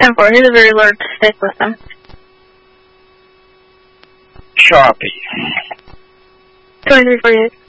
10-4. Here's a very large stick with him. Sharpie. 23-48.